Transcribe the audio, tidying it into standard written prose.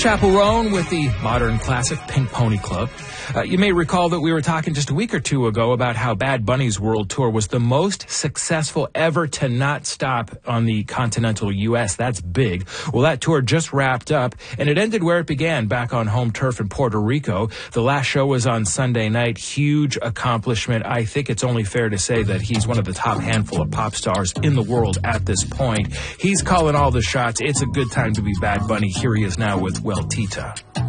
Chaperone with the modern classic Pink Pony Club. You may recall that we were talking just a week or two ago about how Bad Bunny's world tour was the most successful ever to not stop on the continental U.S. That's big. Well, that tour just wrapped up, and it ended where it began, back on home turf in Puerto Rico. The last show was on Sunday night. Huge accomplishment. I think it's only fair to say that he's one of the top handful of pop stars in the world at this point. He's calling all the shots. It's a good time to be Bad Bunny. Here he is now with Well Tita.